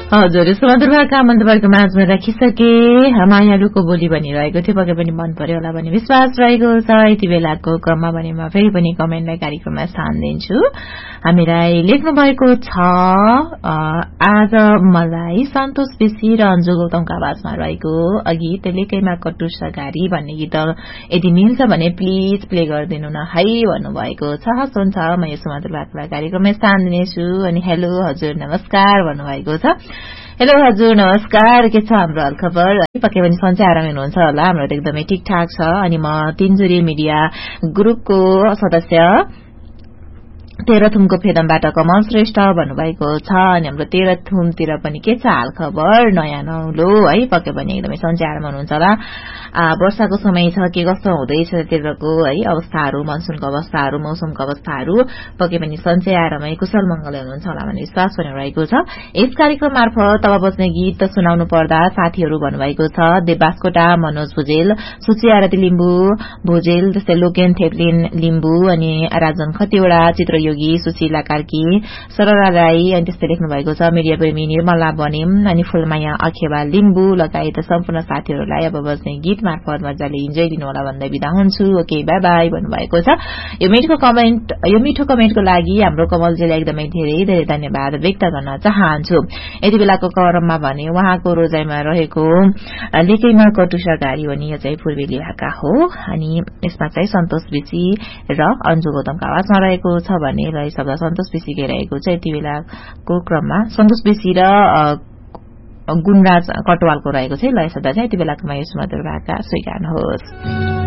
हजुर सुमधुर भाका मन तपाईँको माझमा राखिसके मायालुको बोली भनिरहेको थियो पक्कै पनि मन पर्यो होला भन्ने विश्वास रहेको छ यति बेलाको क्रममा भने म फेरि पनि कमेन्टलाई कार्यक्रममा स्थान दिन्छु हामीलाई लेख्नु भएको छ आज मलाई सन्तोष बेसी र अन्जु गौतमको आवाजमा रहेको अघि तेलेकैमा कटुसा गाडी भन्ने गीत यदि मिल्छ भने प्लिज प्ले गरिदिनु न है भन्नुभएको छ हुन्छ म यो सुमधुर भाकालाई कार्यक्रममा स्थान दिनेछु अनि हेलो हजुर नमस्कार भन्नुभएको छ हेलो हजुर नमस्कार के छ हाम्रो हालखबर पक्कै पनि सन्चै आरामै हुनुहुन्छ होला हाम्रो त एकदमै ठिकठाक छ अनि म तिनजुरी मिडिया ग्रुपको सदस्य तेह्रथुमको फेदमबाट कमल श्रेष्ठ भन्नुभएको छ अनि हाम्रो तेह्रथुमतिर पनि के छ हालखबर नयाँ नौलो है पक्कै पनि एकदमै सन्चै आराम हुनुहुन्छ होला वर्षाको समय छ के कस्तो हुँदैछ तिरको है अवस्थाहरू मनसुनको अवस्थाहरू मौसमको अवस्थाहरू पक्कै पनि सन्चै आरामै कुशल मंगलै हुनुहुन्छ होला भन्ने विश्वास पनि रहेको छ यस कार्यक्रम मार्फत तब बज्ने गीत सुनाउनु पर्दा साथीहरू भन्नुभएको छ देवबासकोटा मनोज भुजेल सुची आरती लिम्बू भुजेल जस्तै लोकेन थेप्लिन लिम्बू अनि राजन खतिवड़ा चित्रयोगी सुशीला कार्की सरला राई अनि त्यस्तै लेख्नु भएको छ मिडिया प्रेमी निर्मला बनिम अनि फुलमाया अखेवा लिम्बू लगायत सम्पूर्ण साथीहरूलाई अब बज्ने गीत मार्फत मजाले इन्जोय लिनु होला भन्दै बिदा हुन्छु ओके बाइ बाइ भन्नुभएको छ यो मिठो कमेन्टको लागि हाम्रो कमलजीलाई एकदमै धेरै धेरै धन्यवाद व्यक्त गर्न चाहन्छु यति बेलाको क्रममा भने उहाँको रोजाइमा रहेको लेकैमा कटुसा गाडी हो नि यो चाहिँ पूर्वेली भाका हो अनि यसमा चाहिँ सन्तोष बेसी र अन्जु गौतमको आवाजमा रहेको छ भने र शब्द सन्तोष बेसी गइरहेको छ यति बेलाको क्रममा सन्तोष बेसी र गुणराज कटवालको रहेको छ ल शब्द चाहिँ यति बेलाको यो सुमधुर भाका स्वीकार्नुहोस्